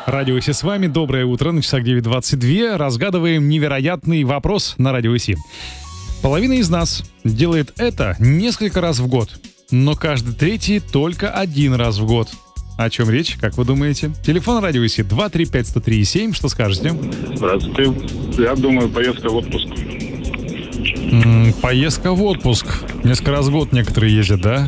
Радио ИСИ с вами. Доброе утро. На часах 9:22. Разгадываем невероятный вопрос на Радио ИСИ. Половина из нас делает это несколько раз в год, но каждый третий только один раз в год. О чем речь, как вы думаете? Телефон Радио ИСИ 235-103-7. Что скажете? Здравствуйте. Я думаю, поездка в отпуск. Поездка в отпуск. Несколько раз в год некоторые ездят, да?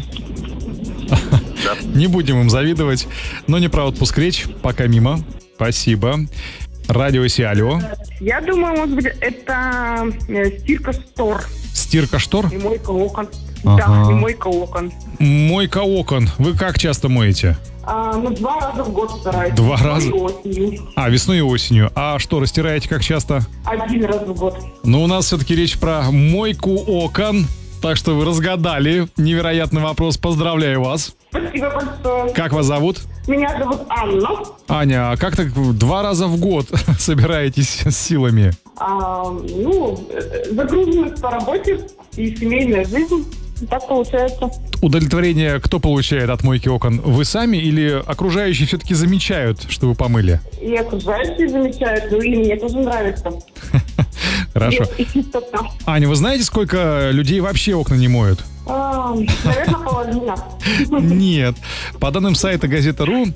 Да. Не будем им завидовать. Но не про отпуск речь. Пока мимо. Спасибо. Радио ИСИ, алло. Я думаю, может быть, это стирка штор Стирка штор? и мойка окон. Ага. Да, и мойка окон. Мойка окон. Вы как часто моете? 2 раза в год стараюсь. 2 раза? И осенью. Весной и осенью. А что, растираете как часто? 1 раз в год. Ну, у нас все-таки речь про мойку окон. Так что вы разгадали невероятный вопрос. Поздравляю вас. Спасибо большое. Как вас зовут? Меня зовут Анна. Аня, а как так 2 раза в год собираетесь с силами? Загруженность по работе и семейная жизнь. Так получается. Удовлетворение кто получает от мойки окон? Вы сами или окружающие все-таки замечают, что вы помыли? И окружающие замечают, и мне тоже нравится. Хорошо. И чистота. Аня, вы знаете, сколько людей вообще окна не моют? Наверное, половина. Нет. По данным сайта Газета.ру,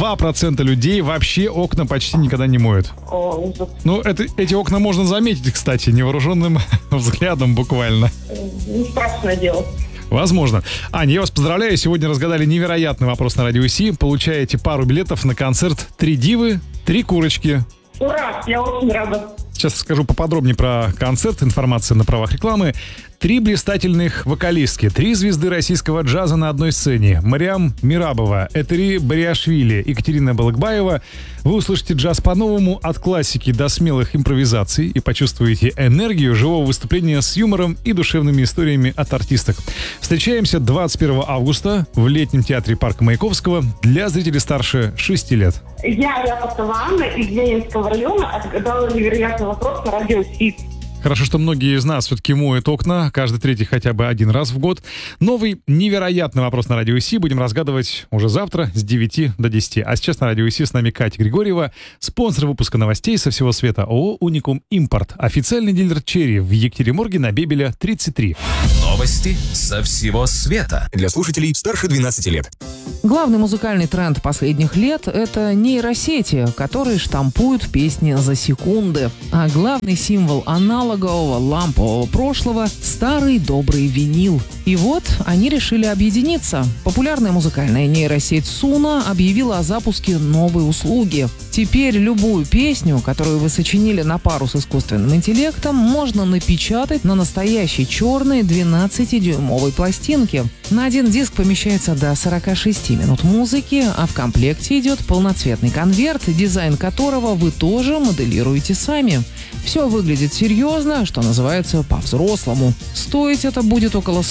2% людей вообще окна почти никогда не моют. Ужас. Ну, эти окна можно заметить, кстати, невооруженным взглядом буквально. Страшное дело. Возможно. Аня, я вас поздравляю. Сегодня разгадали невероятный вопрос на Радио ИСИ. Получаете пару билетов на концерт «Три дивы, три курочки». Ура! Я очень рада. Сейчас скажу поподробнее про концерт. Информация на правах рекламы. 3 блистательных вокалистки, 3 звезды российского джаза на одной сцене. Мариам Мирабова, Этери Бариашвили, Екатерина Балыкбаева. Вы услышите джаз по-новому, от классики до смелых импровизаций, и почувствуете энергию живого выступления с юмором и душевными историями от артисток. Встречаемся 21 августа в летнем театре парка Маяковского для зрителей старше 6 лет. Я Ряпова Анна из Ленинского района отгадала невероятный вопрос на Радио ИСИ. Хорошо, что многие из нас все-таки моют окна, каждый третий хотя бы 1 раз в год. Новый невероятный вопрос на Радио ИСИ будем разгадывать уже завтра с 9 до 10. А сейчас на Радио ИСИ с нами Катя Григорьева, спонсор выпуска новостей со всего света ООО «Уникум Импорт», официальный дилер черри в Екатеринбурге на Бебеля 33. Новости со всего света. Для слушателей старше 12 лет. Главный музыкальный тренд последних лет – это нейросети, которые штампуют песни за секунды. А главный символ аналогового лампового прошлого – старый добрый винил. И вот они решили объединиться. Популярная музыкальная нейросеть Суна объявила о запуске новой услуги. Теперь любую песню, которую вы сочинили на пару с искусственным интеллектом, можно напечатать на настоящей черной 12-дюймовой пластинке. На один диск помещается до 46 минут музыки, а в комплекте идет полноцветный конверт, дизайн которого вы тоже моделируете сами. Все выглядит серьезно, что называется, по-взрослому. Стоить это будет около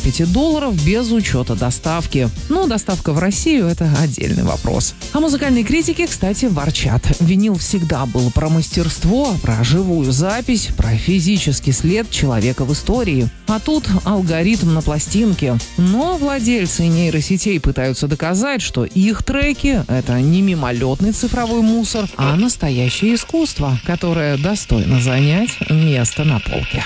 $45 без учета доставки. Но доставка в Россию – это отдельный вопрос. А музыкальные критики, кстати, ворчат. Винил всегда был про мастерство, про живую запись, про физический след человека в истории. А тут алгоритм на пластинке. Но владельцы нейросетей пытаются доказать, что их треки – это не мимолетный цифровой мусор, а настоящее искусство, которое достойно занять место на полке.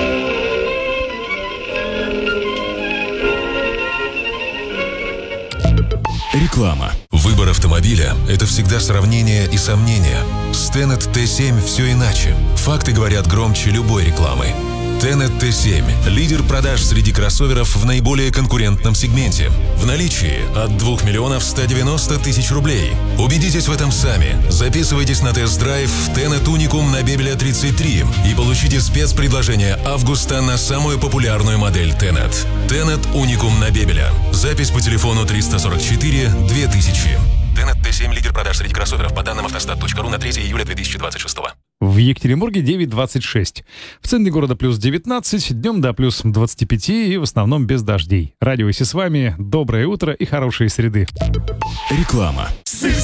Реклама. Выбор автомобиля – это всегда сравнение и сомнения. С Tenet T7 все иначе. Факты говорят громче любой рекламы. Tenet T7 – лидер продаж среди кроссоверов в наиболее конкурентном сегменте. В наличии от 2 190 000 рублей. Убедитесь в этом сами. Записывайтесь на тест-драйв в Tenet Unicum на Бебеля 33 и получите спецпредложение августа на самую популярную модель Tenet. Tenet Unicum на Бебеля. Запись по телефону 344 2000. Tenet T7 – лидер продаж среди кроссоверов по данным автостат.ру на 3 июля 2026. В Екатеринбурге 9:26. В центре города плюс 19, днем до плюс 25 и в основном без дождей. Радио ИСИ с вами. Доброе утро и хорошие среды. Реклама.